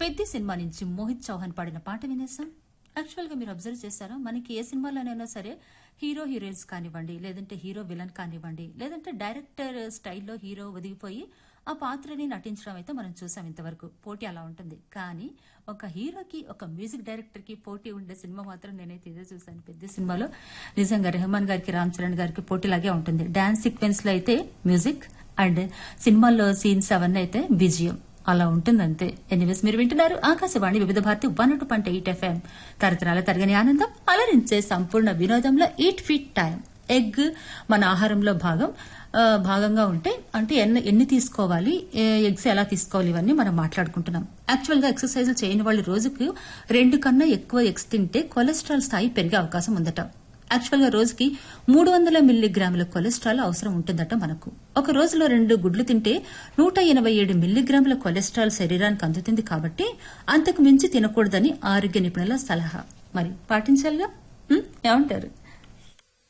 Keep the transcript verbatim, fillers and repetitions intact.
పెద్ద సినిమా నుంచి మోహిత్ చౌహాన్ పాడిన పాట వినేసాం. యాక్చువల్ గా మీరు అబ్జర్వ్ చేశారా, మనకి ఏ సినిమాలోనైనా సరే హీరో హీరోయిన్స్ కానివ్వండి, లేదంటే హీరో విలన్ కానివ్వండి, లేదంటే డైరెక్టర్ స్టైల్లో హీరో ఒదిగిపోయి ఆ పాత్రని నటించడం అయితే మనం చూసాం ఇంతవరకు. పోటీ అలా ఉంటుంది. కానీ ఒక హీరోకి ఒక మ్యూజిక్ డైరెక్టర్ కి పోటీ ఉండే సినిమా మాత్రం నేనైతే ఇదే చూసాను పెద్ద సినిమాలో. నిజంగా రెహమాన్ గారికి రామ్ చరణ్ గారికి పోటీలాగే ఉంటుంది. డాన్స్ సీక్వెన్స్ లో అయితే మ్యూజిక్ అండ్ సినిమాల్లో సీన్స్ అవన్నీ అయితే బిజిఎం అలా ఉంటుంది అంతే. ఎనీవేస్ మీరు వింటున్నారు ఆకాశవాణి వివిధ Bharati one two point eight FM. తరతరాల తరగని ఆనందం అలరించే సంపూర్ణ వినోదంలో ఈట్ ఫిట్ టైం. ఎగ్ మన ఆహారంలో భాగం భాగంగా ఉంటే అంటే ఎన్ని ఎన్ని తీసుకోవాలి, ఎగ్స్ ఎలా తీసుకోవాలి, ఇవన్నీ మనం మాట్లాడుకుంటున్నాం. యాక్చువల్ గా ఎక్సర్సైజ్ చేయని వాళ్ళు రోజుకు రెండు కన్నా ఎక్కువ ఎగ్స్ తింటే కొలెస్ట్రాల్ స్థాయి పెరిగే అవకాశం ఉందట. యాక్చువల్ గా రోజుకి మూడు వందల మిల్లీగ్రాముల కొలెస్ట్రాల్ అవసరం ఉంటుందట మనకు. ఒక రోజులో రెండు గుడ్లు తింటే నూట ఎనభై ఏడు మిల్లీగ్రాముల కొలెస్ట్రాల్ శరీరానికి అందుతుంది. కాబట్టి అంతకు మించి తినకూడదని ఆరోగ్య నిపుణుల సలహా. మరి పాటించాలిగా, ఏమంటారు?